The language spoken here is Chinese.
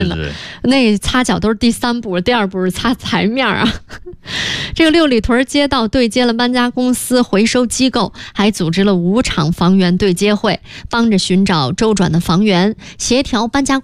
是那擦脚都是第3步，第2步是擦台面啊。这个六里屯街道对接了搬家公司、回收机构，还组织了5场房源对接会，帮着寻找周转的房源，协调搬家